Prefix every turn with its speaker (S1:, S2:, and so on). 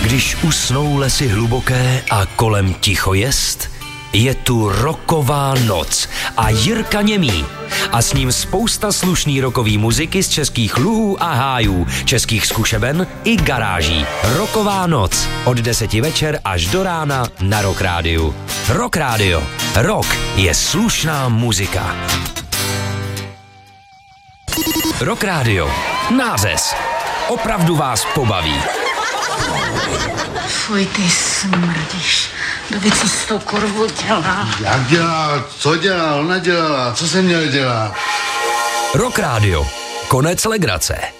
S1: Když usnou lesy hluboké a kolem ticho jest, je tu rocková noc a Jirka Němý. A s ním spousta slušný rockový muziky z českých luhů a hájů, českých zkušeben i garáží. Rocková noc od 10 večer až do rána na Rock Rádiu. Rock Rádio. Rock je slušná muzika. Rock Rádio. Názes. Opravdu vás pobaví.
S2: Fuj, ty smrdíš. Kdo si s tou korvou dělá?
S3: Jak dělá? Co dělá? Ona dělala. Co jsem měl dělat?
S1: Rock Rádio. Konec legrace.